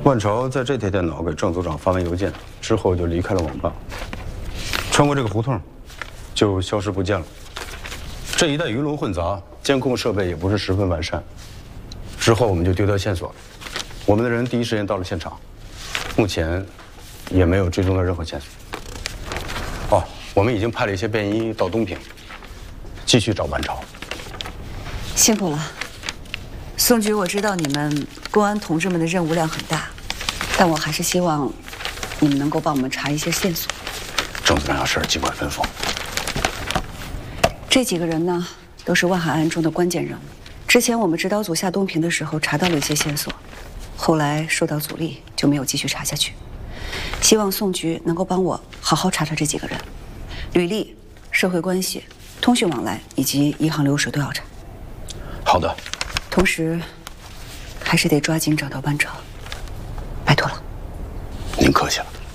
万朝在这台电脑给郑组长发完邮件之后，就离开了网吧，穿过这个胡同，就消失不见了。这一带鱼龙混杂，监控设备也不是十分完善。之后我们就丢掉线索了，我们的人第一时间到了现场，目前也没有追踪到任何线索。哦，我们已经派了一些便衣到东平，继续找万朝。 辛苦了，宋局，我知道你们公安同志们的任务量很大，但我还是希望你们能够帮我们查一些线索。 郑组长有事，尽管吩咐。 这几个人呢，都是万海案中的关键人物。之前我们指导组下东平的时候查到了一些线索，后来受到阻力，就没有继续查下去。希望宋局能够帮我好好查查这几个人，履历、社会关系、通讯往来以及银行流水都要查。 好的。 同时，还是得抓紧找到万朝，拜托了。 您客气了。